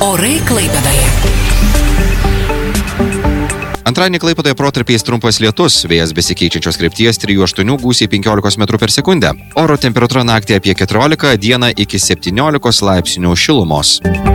Orai Klaipėdoje. Antradienį Klaipėdoje protarpiais trumpas lietus, vėjas besikeičiančios krypties 3-8 gūsiai 15 m/s. Oro temperatūra naktį apie 14, dieną iki 17 laipsnių šilumos.